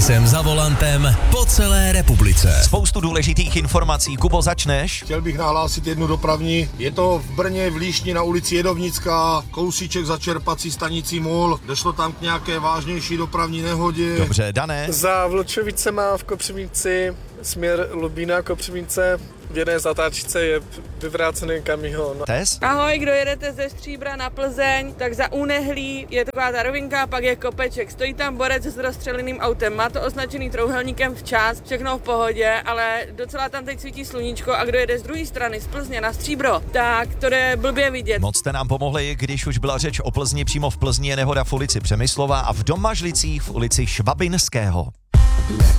Denisem za volantem po celé republice. Spoustu důležitých informací. Kubo, začneš? Chtěl bych nahlásit jednu dopravní. Je to v Brně v Líšni na ulici Jedovnická, kousíček za čerpací stanicí MOL. Došlo tam k nějaké vážnější dopravní nehodě. Dobře, Dané? Za Vlčovicema v Kopřivnici, směr Lubína Kopřivnice, v jedné zatáčce je vyvrácený kamion. Tes? Ahoj, kdo jedete ze Stříbra na Plzeň, tak za Únehlí je taková ta rovinka, pak je kopeček. Stojí tam borec s rozstřeleným autem, má to označený trouhelníkem včas, všechno v pohodě, ale docela tam teď svítí sluníčko a kdo jede z druhé strany, z Plzně na Stříbro, tak to jde blbě vidět. Moc jste nám pomohli, když už byla řeč o Plzni. Přímo v Plzni je nehoda v ulici Přemyslova a v Domažlicích v ulici Švabinského.